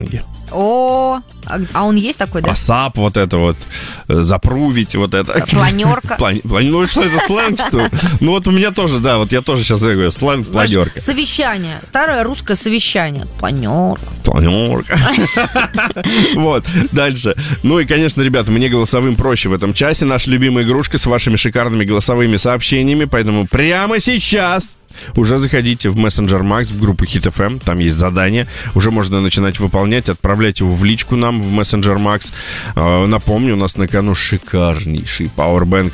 О, а он есть такой, да? Асап, вот это вот, запрувить, вот это. Планерка. Ну, что это, сленг, что? Ну, вот у меня тоже, да, вот я тоже сейчас говорю, сленг, планерка. Совещание, старое русское совещание. Планерка. Вот, дальше. Ну и, конечно, ребята, мне голосовым проще в этом часе. Наша любимая игрушка с вашими шикарными голосовыми сообщениями, поэтому прямо сейчас уже заходите в Messenger Max, в группу Hit FM, там есть задание, уже можно начинать выполнять, отправлять его в личку нам в Messenger Max. Напомню, у нас на кону шикарнейший Powerbank